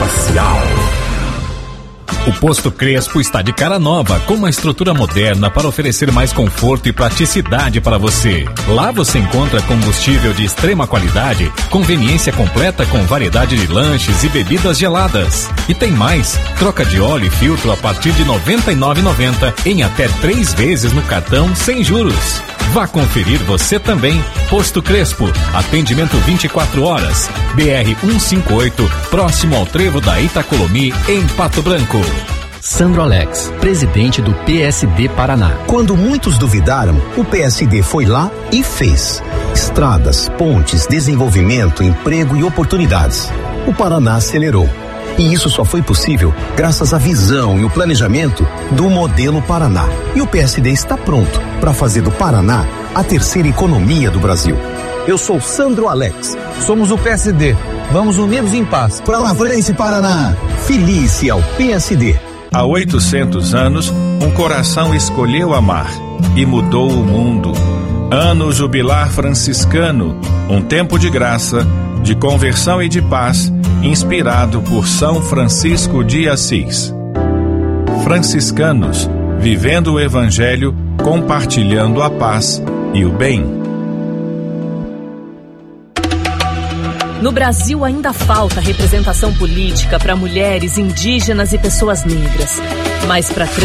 facial. O Posto Crespo está de cara nova, com uma estrutura moderna para oferecer mais conforto e praticidade para você. Lá você encontra combustível de extrema qualidade, conveniência completa com variedade de lanches e bebidas geladas. E tem mais, troca de óleo e filtro a partir de R$ 99,90 em até 3 vezes no cartão sem juros. Vá conferir você também. Posto Crespo, atendimento 24 horas. BR-158, próximo ao trevo da Itacolomi, em Pato Branco. Sandro Alex, presidente do PSD Paraná. Quando muitos duvidaram, o PSD foi lá e fez. Estradas, pontes, desenvolvimento, emprego e oportunidades. O Paraná acelerou. E isso só foi possível graças à visão e o planejamento do modelo Paraná. E o PSD está pronto para fazer do Paraná a terceira economia do Brasil. Eu sou Sandro Alex. Somos o PSD. Vamos unidos em paz. Pra lá frente, Paraná. Felice ao PSD. Há 800 anos, um coração escolheu amar e mudou o mundo. Ano jubilar franciscano, um tempo de graça, de conversão e de paz, inspirado por São Francisco de Assis. Franciscanos, vivendo o Evangelho, compartilhando a paz e o bem. No Brasil ainda falta representação política para mulheres, indígenas e pessoas negras. Mas para